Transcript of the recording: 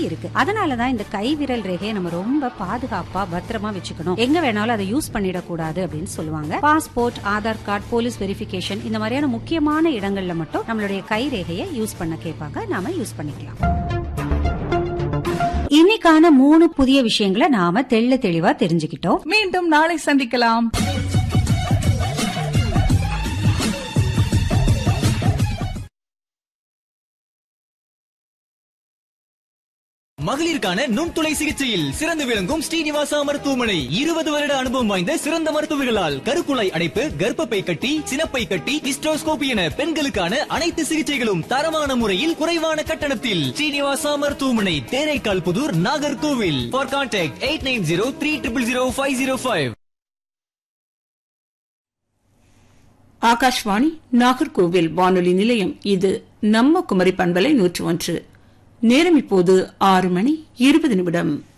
இருக்கு. அதனாலதான் இந்த கை விரல் ரேகையை நம்ம ரொம்ப பாதுகாப்பா பத்திரமா வச்சுக்கணும். எங்க வேணாலும் அதை யூஸ் பண்ணிடக்கூடாது அப்படின்னு சொல்லுவாங்க. Passport, Aadhaar card, police verification இந்த மாதிரியான முக்கியமான இடங்கள்ல மட்டும் நம்மளுடைய கை ரேகையை யூஸ் பண்ண கேட்பாங்க. நாம யூஸ் பண்ணிக்கலாம். இன்னைக்கான 3 புதிய விஷயங்களை நாம தெளிவா தெரிஞ்சுக்கிட்டோம். மீண்டும் நாளை சந்திக்கலாம். மகளிருக்கான நுண்துளை சிகிச்சையில் சிறந்து விளங்கும் ஸ்ரீனிவாசா மருத்துவமனை 20 வருட அனுபவம் வாய்ந்த சிறந்த மருத்துவர்களால் கருக்குழாய் அடைப்பு, கர்ப்பப்பை கட்டி, சினப்பை கட்டி, ஹிஸ்டோஸ்கோபி என பெண்களுக்கான அனைத்து சிகிச்சைகளும் தரமான முறையில் குறைவான கட்டணத்தில். ஸ்ரீனிவாசா மருத்துவமனை, தேரைக்கால் புதூர், நாகர்கோவில். For contact 8903000505. ஆகாஷ்வாணி நாகர்கோவில் வானொலி நிலையம். இது நம்ம குமரி பண்பலை 101. நேரம் இப்போது 6:20.